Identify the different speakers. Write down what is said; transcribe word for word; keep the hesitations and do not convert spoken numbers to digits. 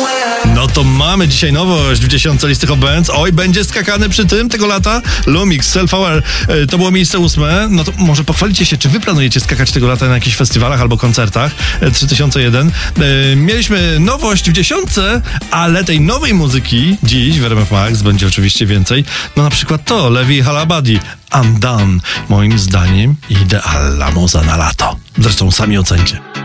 Speaker 1: No to mamy dzisiaj nowość w dziesiątce listy Hot Bands. Oj, będzie skakany przy tym tego lata Lumix, Self-Aware. E, to było miejsce ósme. No to może pochwalicie się, czy wy planujecie skakać tego lata na jakichś festiwalach albo koncertach? E, trzy tysiące jeden. E, mieliśmy nowość w dziesiątce, ale tej nowej muzyki dziś w R M F Max będzie oczywiście więcej. No na przykład to, Levi Halabadi, Undone. Moim zdaniem idealna muza na lato. Zresztą sami ocencie.